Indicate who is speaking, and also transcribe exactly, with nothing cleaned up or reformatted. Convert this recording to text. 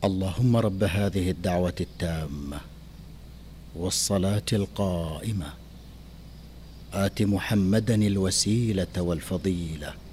Speaker 1: اللهم رب هذه الدعوة التامة والصلاة القائمة آت محمدا الوسيلة والفضيلة